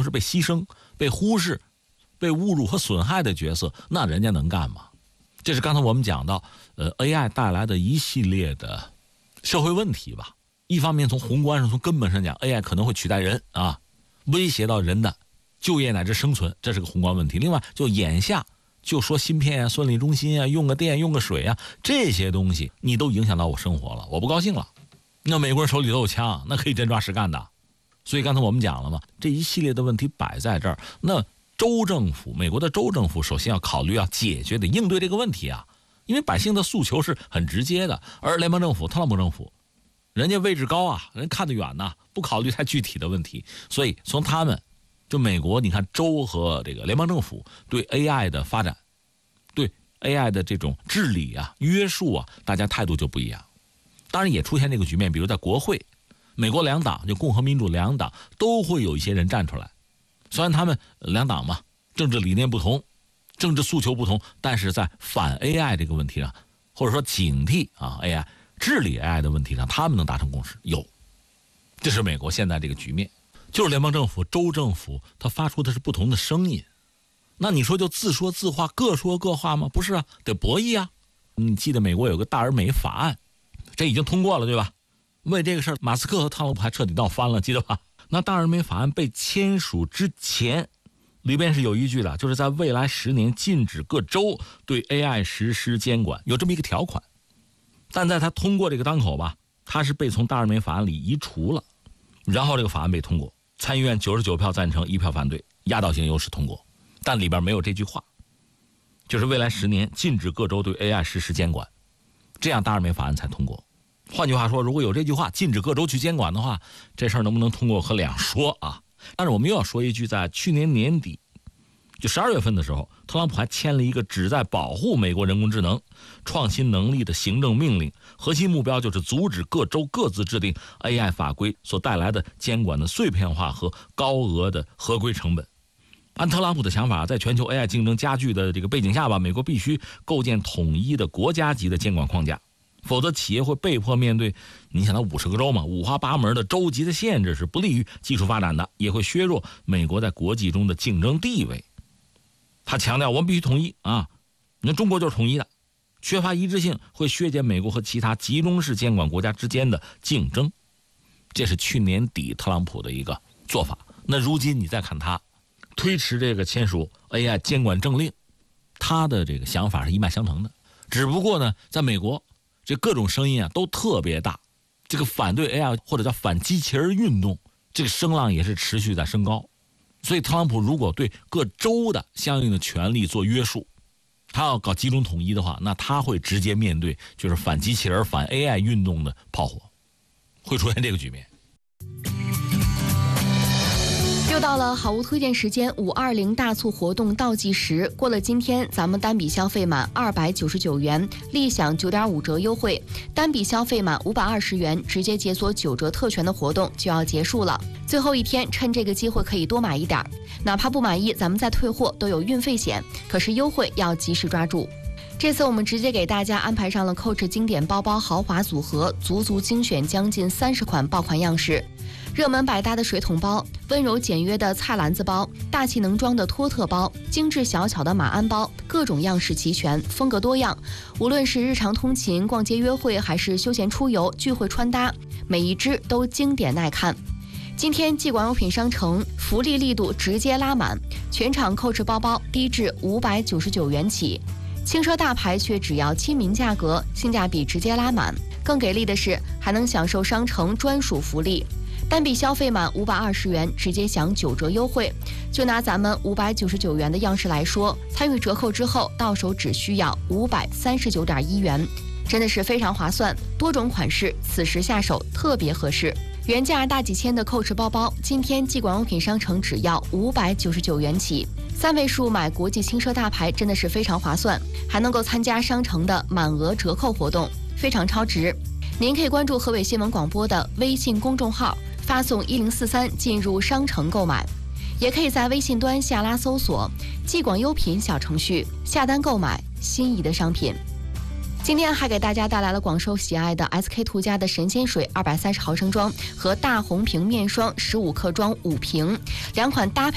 是被牺牲、被忽视、被侮辱和损害的角色，那人家能干吗？这是刚才我们讲到AI 带来的一系列的社会问题吧。一方面从宏观上从根本上讲， AI 可能会取代人啊，威胁到人的就业乃至生存，这是个宏观问题。另外就眼下就说芯片啊、算力中心啊、用个电用个水啊，这些东西你都影响到我生活了，我不高兴了。那美国人手里都有枪，那可以真抓实干的。所以刚才我们讲了嘛，这一系列的问题摆在这儿，那州政府，美国的州政府首先要考虑要解决的应对这个问题啊，因为百姓的诉求是很直接的，而联邦政府、特朗普政府人家位置高啊，人看得远呐，不考虑太具体的问题。所以从他们就美国，你看州和这个联邦政府对 AI 的发展，对 AI 的这种治理啊、约束啊，大家态度就不一样。当然也出现这个局面，比如在国会，美国两党就共和民主两党都会有一些人站出来，虽然他们两党嘛政治理念不同，政治诉求不同，但是在反 AI 这个问题上，或者说警惕啊 AI 治理 AI 的问题上，他们能达成共识，有。这是美国现在这个局面，就是联邦政府、州政府他发出的是不同的声音。那你说就自说自话，各说各话吗？不是啊，得博弈啊。你记得美国有个大而美法案，这已经通过了对吧？为这个事儿，马斯克和特朗普还彻底闹翻了，记得吧？那大而美法案被签署之前，里边是有一句的，就是在未来10年禁止各州对 AI 实施监管，有这么一个条款。但在他通过这个当口吧，他是被从大而美法案里移除了，然后这个法案被通过，参议院99票赞成1票反对，压倒性优势通过。但里边没有这句话，就是未来10年禁止各州对 AI 实施监管，这样大而美法案才通过。换句话说，如果有这句话禁止各州去监管的话，这事儿能不能通过可两说啊。但是我们又要说一句，在去年年底就12月份的时候，特朗普还签了一个旨在保护美国人工智能创新能力的行政命令，核心目标就是阻止各州各自制定 AI 法规所带来的监管的碎片化和高额的合规成本。按特朗普的想法，在全球 AI 竞争加剧的这个背景下吧，美国必须构建统一的国家级的监管框架，否则企业会被迫面对，你想到50个州嘛，五花八门的州级的限制是不利于技术发展的，也会削弱美国在国际中的竞争地位。他强调我们必须统一啊，那中国就是统一的，缺乏一致性会削减美国和其他集中式监管国家之间的竞争。这是去年底特朗普的一个做法。那如今你再看他推迟这个签署 AI 监管政令，他的这个想法是一脉相承的，只不过呢，在美国这各种声音啊都特别大，这个反对 AI 或者叫反机器人运动，这个声浪也是持续在升高。所以特朗普如果对各州的相应的权利做约束，他要搞集中统一的话，那他会直接面对就是反机器人、反 AI 运动的炮火，会出现这个局面。 又到了好物推荐时间，520大促活动倒计时。过了今天，咱们单笔消费满299元，立享9.5折优惠；单笔消费满520元，直接解锁9折特权的活动就要结束了。最后一天，趁这个机会可以多买一点，哪怕不满意，咱们再退货都有运费险。可是优惠要及时抓住。这次我们直接给大家安排上了 Coach 经典包包豪华组合，足精选将近30款爆款样式。热门百搭的水桶包，温柔简约的菜篮子包，大气能装的托特包，精致小巧的马鞍包，各种样式齐全，风格多样。无论是日常通勤、逛街约会，还是休闲出游、聚会穿搭，每一只都经典耐看。今天季广用品商城福利力度直接拉满，全场 Coach 包包低至599元起，轻奢大牌却只要亲民价格，性价比直接拉满。更给力的是，还能享受商城专属福利。单笔消费满520元，直接享9折优惠。就拿咱们599元的样式来说，参与折扣之后，到手只需要539.1元，真的是非常划算。多种款式，此时下手特别合适。原价大几千的 Coach 包包，今天季广用品商城只要599元起。3位数买国际轻奢大牌，真的是非常划算，还能够参加商城的满额折扣活动，非常超值。您可以关注河北新闻广播的微信公众号，发送1043进入商城购买，也可以在微信端下拉搜索季广优品小程序，下单购买心仪的商品。今天还给大家带来了广受喜爱的 SK 途家的神仙水230毫升装和大红瓶面霜15克装5瓶，2款搭配